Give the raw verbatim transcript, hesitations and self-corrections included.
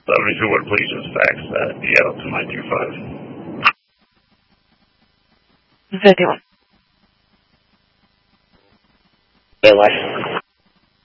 seventy-two Wood, please just fax that. Yeah, to nine two five. Very well. Bye-bye.